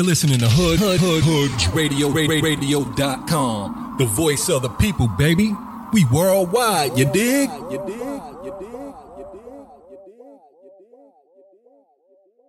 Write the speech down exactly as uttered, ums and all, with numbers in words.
listening to Hood Hood Hood Hood Radio Radio dot com. The voice of the people, baby. We worldwide, you dig? You dig? You dig? You dig? You dig?